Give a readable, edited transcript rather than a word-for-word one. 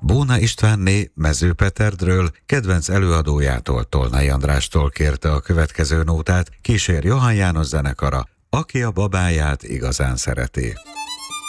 Bóna Istvánné Mezőpeterdről kedvenc előadójától, Tolnai Andrástól kérte a következő nótát, kísér Johann János zenekara, aki a babáját igazán szereti.